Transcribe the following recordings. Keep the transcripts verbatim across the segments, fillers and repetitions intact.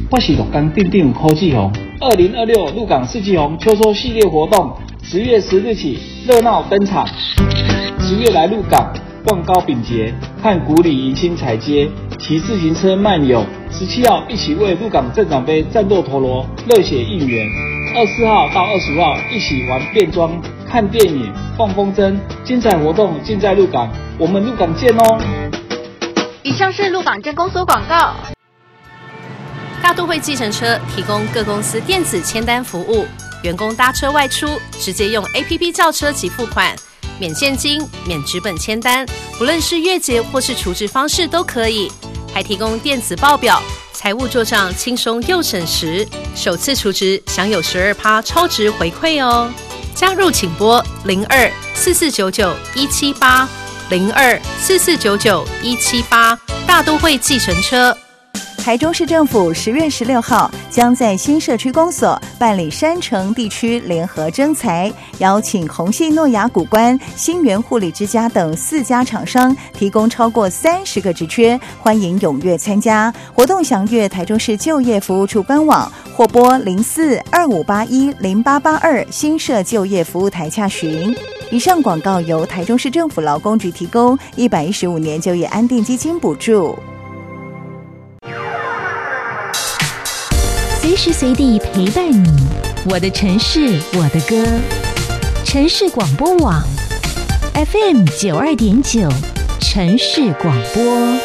我是鹿港镇长柯志宏。二零二六鹿港四季红秋收系列活动，十月十日起热闹登场。十月来鹿港逛糕饼节，看古里迎新彩街，骑自行车漫游。十七号一起为鹿港镇长杯战斗陀螺热血应援。二十四号到二十五号一起玩变装、看电影、放风筝，精彩活动尽在鹿港，我们鹿港见哦！ 以上是鹿港镇公所广告。 大都会计程车提供各公司电子签单服务，员工搭车外出直接用 A P P 叫车及付款，免现金、免纸本签单，不论是月结或是储值方式都可以，还提供电子报表，财务做账轻松又省时，首次储值享有 百分之十二 超值回馈哦。加入请拨零二四四九九一七八零二四四九九一七八，大都会计程车。 台中市政府十月十六号将在新社区公所办理山城地区联合征才，邀请鸿信诺亚谷关、新源护理之家等四家厂商，提供超过三十个职缺，欢迎踊跃参加。活动详阅台中市就业服务处官网，或拨零四二五八一零八八二新社就业服务台洽询。以上广告由台中市政府劳工局提供，一百一十五年就业安定基金补助。 随时随地陪伴你，我的城市，我的歌。城市广播网 F M 九二点九，城市广播。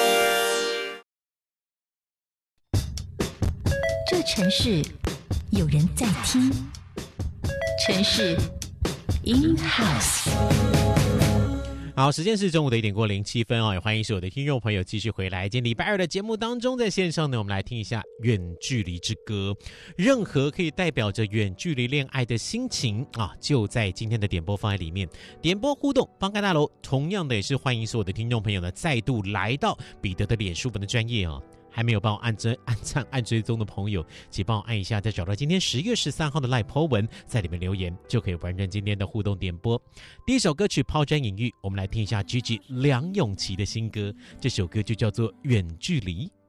这城市有人在听，城市 in house。 好，时间是中午的一点过零七分哦，也欢迎所有的听众朋友继续回来。今天礼拜二的节目当中，在线上呢，我们来听一下《远距离之歌》，任何可以代表着远距离恋爱的心情啊，就在今天的点播方案里面。点播互动方盖大楼，同样的也是欢迎所有的听众朋友呢，再度来到彼得的脸书粉的专页哦。还没有帮我按追、按赞、按追踪的朋友，请帮我按一下，再找到今天十月十三号的 LINE po 文，在里面留言，就可以完成今天的互动点播。第一首歌曲抛砖引玉，我们来听一下 Gigi 梁咏琪的新歌，这首歌就叫做《远距离》。